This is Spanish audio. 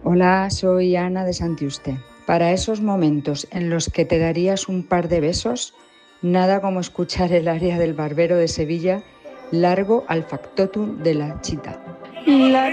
Hola, soy Ana de Santiuste. Para esos momentos en los que te darías un par de besos, nada como escuchar el aria del Barbero de Sevilla, Largo al factotum de la chita.